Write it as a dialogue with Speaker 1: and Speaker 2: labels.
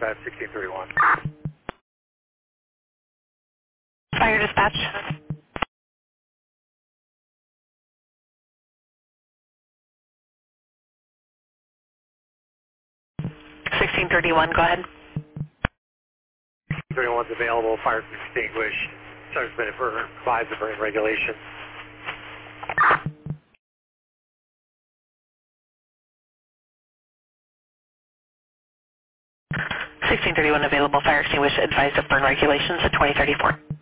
Speaker 1: dispatch 1631.
Speaker 2: Fire dispatch. 1631, go ahead.
Speaker 1: 1631 is available, fire's been extinguished, subject's been advised of burning regulations.
Speaker 2: 1631 available, fire extinguished, advised of burn regulations at 2034.